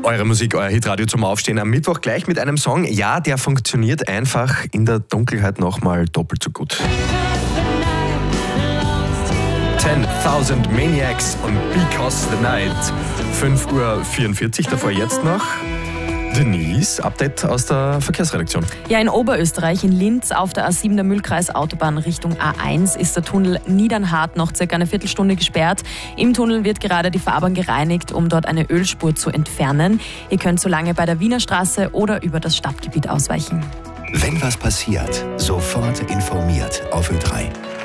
Eure Musik, euer Hitradio zum Aufstehen am Mittwoch gleich mit einem Song. Ja, der funktioniert einfach in der Dunkelheit nochmal doppelt so gut. 10,000 Maniacs und Because the Night. 5:44 Uhr, davor jetzt noch Denise, Update aus der Verkehrsredaktion. Ja, in Oberösterreich, in Linz, auf der A7 der Mühlkreisautobahn Richtung A1 ist der Tunnel Niedernhart noch circa eine Viertelstunde gesperrt. Im Tunnel wird gerade die Fahrbahn gereinigt, um dort eine Ölspur zu entfernen. Ihr könnt so lange bei der Wiener Straße oder über das Stadtgebiet ausweichen. Wenn was passiert, sofort informiert auf Ö3.